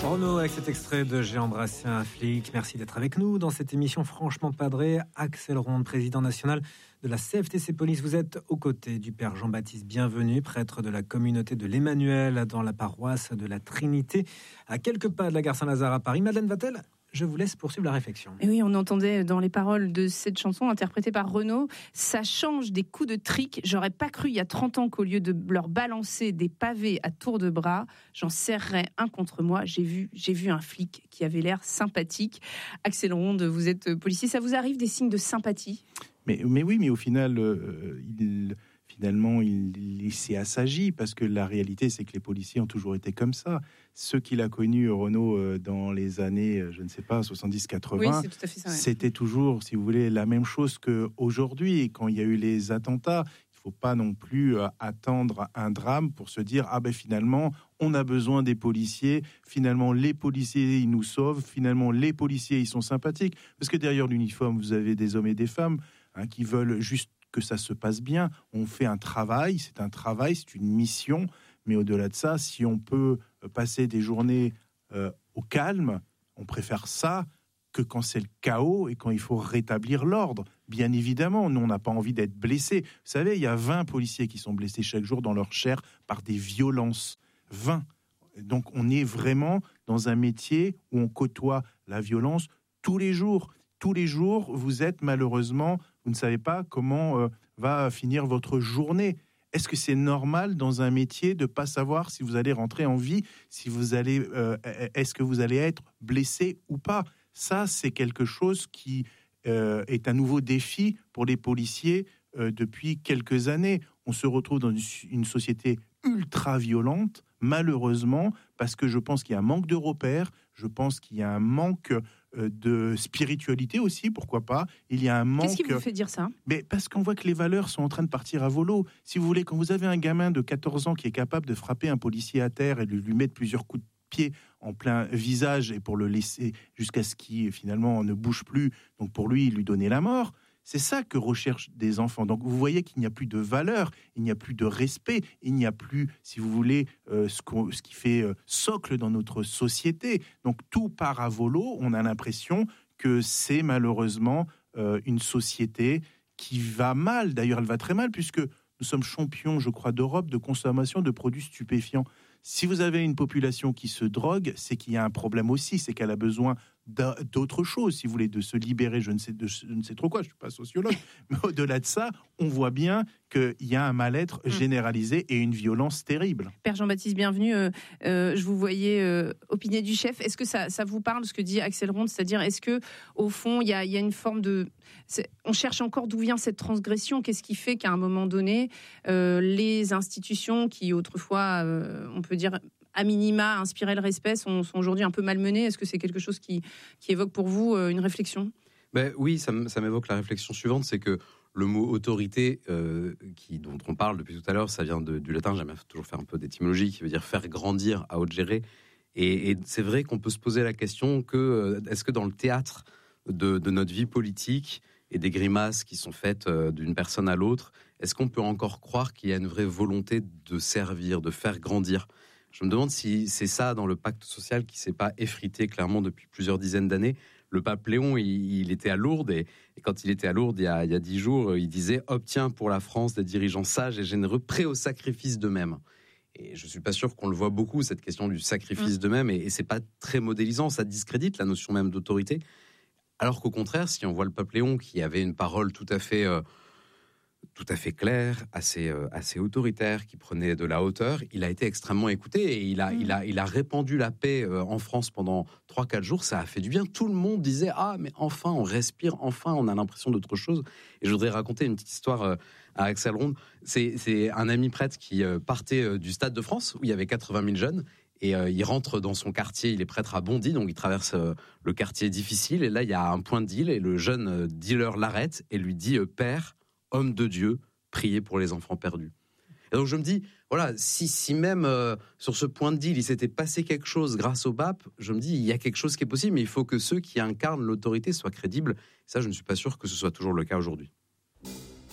Renaud avec cet extrait de J'ai embrassé un flic. Merci d'être avec nous dans cette émission franchement padrée. Axel Ronde, président national de la CFTC Police. Vous êtes aux côtés du père Jean-Baptiste Bienvenu, prêtre de la communauté de l'Emmanuel dans la paroisse de la Trinité, à quelques pas de la gare Saint-Lazare à Paris. Madeleine Vatel, je vous laisse poursuivre la réflexion. Et oui, on entendait dans les paroles de cette chanson interprétée par Renaud, ça change des coups de trick. J'aurais pas cru il y a 30 ans qu'au lieu de leur balancer des pavés à tour de bras, j'en serrerais un contre moi. J'ai vu un flic qui avait l'air sympathique. Axel Ronde, vous êtes policier, ça vous arrive des signes de sympathie ? Mais oui, mais au final, il s'est assagi, parce que la réalité, c'est que les policiers ont toujours été comme ça. Ceux qu'il a connus, Renaud, dans les années, 70-80, oui, c'est tout à fait ça, ouais. C'était toujours, si vous voulez, la même chose qu'aujourd'hui. Et quand il y a eu les attentats, il ne faut pas non plus attendre un drame pour se dire, finalement, on a besoin des policiers. Finalement, les policiers, ils nous sauvent. Finalement, les policiers, ils sont sympathiques. Parce que derrière l'uniforme, vous avez des hommes et des femmes qui veulent juste que ça se passe bien. On fait un travail, c'est une mission, mais au-delà de ça, si on peut passer des journées au calme, on préfère ça que quand c'est le chaos et quand il faut rétablir l'ordre. Bien évidemment, nous, on n'a pas envie d'être blessés. Vous savez, il y a 20 policiers qui sont blessés chaque jour dans leur chair par des violences. 20. Donc, on est vraiment dans un métier où on côtoie la violence tous les jours. Tous les jours, vous êtes malheureusement, vous ne savez pas comment va finir votre journée. Est-ce que c'est normal dans un métier de ne pas savoir si vous allez rentrer en vie, si vous allez, est-ce que vous allez être blessé ou pas ? Ça, c'est quelque chose qui est un nouveau défi pour les policiers depuis quelques années. On se retrouve dans une société ultra violente, malheureusement, parce que je pense qu'il y a un manque de repères, je pense qu'il y a un manque de spiritualité aussi, pourquoi pas. Il y a un manque... Qu'est-ce qui vous fait dire ça ? Mais parce qu'on voit que les valeurs sont en train de partir à volo. Si vous voulez, quand vous avez un gamin de 14 ans qui est capable de frapper un policier à terre et de lui mettre plusieurs coups de pied en plein visage et pour le laisser jusqu'à ce qu'il finalement ne bouge plus, donc pour lui donner la mort, c'est ça que recherchent des enfants. Donc vous voyez qu'il n'y a plus de valeur, il n'y a plus de respect, il n'y a plus, si vous voulez, ce qui fait socle dans notre société. Donc tout part à volo. On a l'impression que c'est malheureusement une société qui va mal. D'ailleurs, elle va très mal puisque nous sommes champions, je crois, d'Europe de consommation de produits stupéfiants. Si vous avez une population qui se drogue, c'est qu'il y a un problème aussi, c'est qu'elle a besoin d'autre chose, si vous voulez, de se libérer, je ne sais trop quoi, je ne suis pas sociologue, mais au-delà de ça, on voit bien qu'il y a un mal-être généralisé et une violence terrible. Père Jean-Baptiste Bienvenu, je vous voyais opiner du chef. Est-ce que ça vous parle, ce que dit Axel Ronde, c'est-à-dire, est-ce que au fond, il y a une forme de... On cherche encore d'où vient cette transgression. Qu'est-ce qui fait qu'à un moment donné, les institutions qui autrefois, on peut dire... à minima, inspirer le respect, sont aujourd'hui un peu malmenés. Est-ce que c'est quelque chose qui évoque pour vous une réflexion ? Oui, ça m'évoque la réflexion suivante, c'est que le mot autorité, dont on parle depuis tout à l'heure, ça vient du latin, j'aime toujours faire un peu d'étymologie, qui veut dire faire grandir, à gérer. Et c'est vrai qu'on peut se poser la question que, est-ce que dans le théâtre de notre vie politique et des grimaces qui sont faites d'une personne à l'autre, est-ce qu'on peut encore croire qu'il y a une vraie volonté de servir, de faire grandir ? Je me demande si c'est ça dans le pacte social qui ne s'est pas effrité clairement depuis plusieurs dizaines d'années. Le pape Léon, il était à Lourdes et quand il était à Lourdes il y a 10 jours, il disait « Obtiens pour la France des dirigeants sages et généreux, prêts au sacrifice d'eux-mêmes ». Et je ne suis pas sûr qu'on le voit beaucoup, cette question du sacrifice d'eux-mêmes, et ce n'est pas très modélisant, ça discrédite la notion même d'autorité. Alors qu'au contraire, si on voit le pape Léon qui avait une parole tout à fait clair, assez autoritaire, qui prenait de la hauteur, il a été extrêmement écouté et il a répandu la paix en France pendant 3-4 jours. Ça a fait du bien. Tout le monde disait « Ah, mais enfin, on respire, enfin, on a l'impression d'autre chose ». Et je voudrais raconter une petite histoire à Axel Ronde. C'est un ami prêtre qui partait du Stade de France, où il y avait 80 000 jeunes, et il rentre dans son quartier, il est prêtre à Bondy, donc il traverse le quartier difficile, et là, il y a un point de deal, et le jeune dealer l'arrête et lui dit « Père, homme de Dieu, priez pour les enfants perdus ». Et donc je me dis, voilà, si même sur ce point de deal, il s'était passé quelque chose grâce au pape, je me dis, il y a quelque chose qui est possible, mais il faut que ceux qui incarnent l'autorité soient crédibles. Ça, je ne suis pas sûr que ce soit toujours le cas aujourd'hui.